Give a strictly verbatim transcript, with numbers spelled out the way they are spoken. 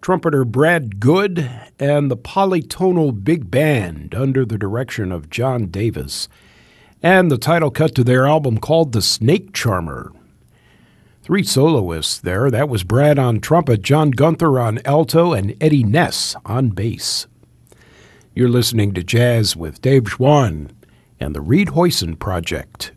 trumpeter Brad Good, and the Polytonal Big Band under the direction of John Davis, and the title cut to their album called The Snake Charmer. Three soloists there. That was Brad on trumpet, John Gunther on alto, and Eddie Ness on bass. You're listening to Jazz with Dave Schwann and the Reed Hoyson Project.